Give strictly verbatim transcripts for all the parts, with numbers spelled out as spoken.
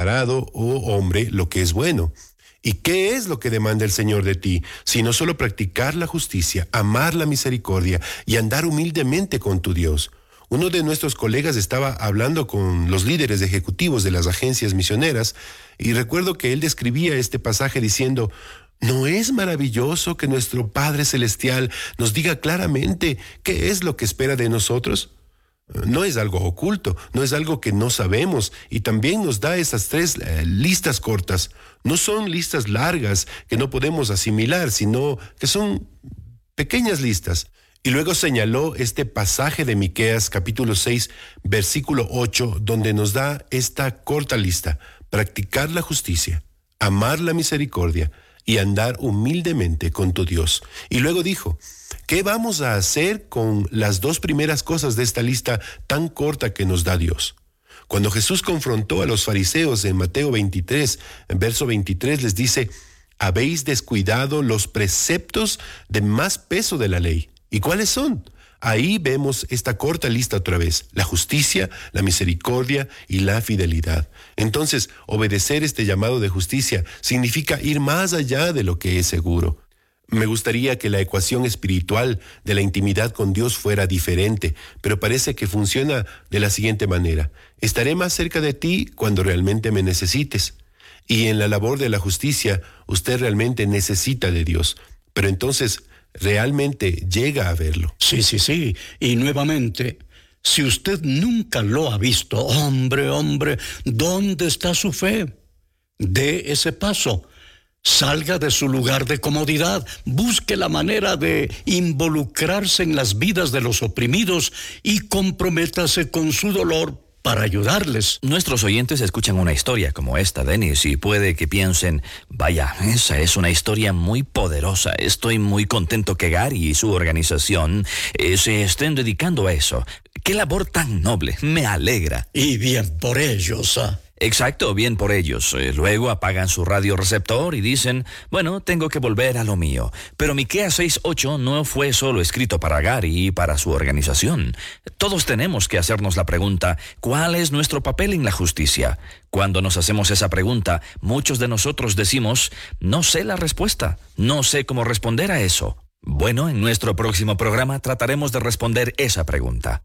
declarado, oh hombre, lo que es bueno. ¿Y qué es lo que demanda el Señor de ti? Sino solo practicar la justicia, amar la misericordia y andar humildemente con tu Dios. Uno de nuestros colegas estaba hablando con los líderes ejecutivos de las agencias misioneras y recuerdo que él describía este pasaje diciendo: ¿no es maravilloso que nuestro Padre Celestial nos diga claramente qué es lo que espera de nosotros? No es algo oculto, no es algo que no sabemos, y también nos da esas tres eh, listas cortas. No son listas largas que no podemos asimilar, sino que son pequeñas listas. Y luego señaló este pasaje de Miqueas capítulo seis, versículo ocho, donde nos da esta corta lista: practicar la justicia, amar la misericordia y andar humildemente con tu Dios. Y luego dijo: ¿qué vamos a hacer con las dos primeras cosas de esta lista tan corta que nos da Dios? Cuando Jesús confrontó a los fariseos en Mateo veintitrés, en verso veintitrés, les dice: habéis descuidado los preceptos de más peso de la ley. ¿Y cuáles son? Ahí vemos esta corta lista otra vez: la justicia, la misericordia y la fidelidad. Entonces, obedecer este llamado de justicia significa ir más allá de lo que es seguro. Me gustaría que la ecuación espiritual de la intimidad con Dios fuera diferente, pero parece que funciona de la siguiente manera: estaré más cerca de ti cuando realmente me necesites. Y en la labor de la justicia, usted realmente necesita de Dios, pero entonces realmente llega a verlo. Sí, sí, sí. Y nuevamente, si usted nunca lo ha visto, hombre, hombre, ¿dónde está su fe? Dé ese paso. Salga de su lugar de comodidad, busque la manera de involucrarse en las vidas de los oprimidos y comprométase con su dolor para ayudarles. Nuestros oyentes escuchan una historia como esta, Dennis, y puede que piensen: vaya, esa es una historia muy poderosa. Estoy muy contento que Gary y su organización eh, se estén dedicando a eso. ¡Qué labor tan noble! Me alegra. Y bien por ellos, ¿ah? Exacto, bien por ellos. Eh, luego apagan su radioreceptor y dicen: bueno, tengo que volver a lo mío. Pero Miqueas seis ocho no fue solo escrito para Gary y para su organización. Todos tenemos que hacernos la pregunta: ¿cuál es nuestro papel en la justicia? Cuando nos hacemos esa pregunta, muchos de nosotros decimos: no sé la respuesta, no sé cómo responder a eso. Bueno, en nuestro próximo programa trataremos de responder esa pregunta.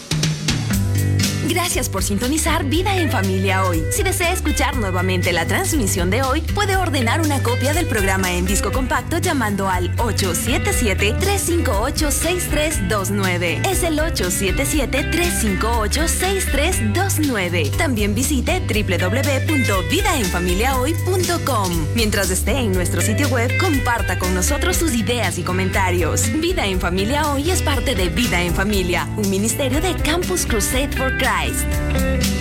Gracias por sintonizar Vida en Familia hoy. Si desea escuchar nuevamente la transmisión de hoy, puede ordenar una copia del programa en disco compacto llamando al ocho siete siete, tres cinco ocho, seis tres dos nueve. Es el ocho siete siete, tres cinco ocho, seis tres dos nueve. También visite doble u doble u doble u punto vida en familia hoy punto com. Mientras esté en nuestro sitio web, comparta con nosotros sus ideas y comentarios. Vida en Familia Hoy es parte de Vida en Familia, un ministerio de Campus Crusade for Christ.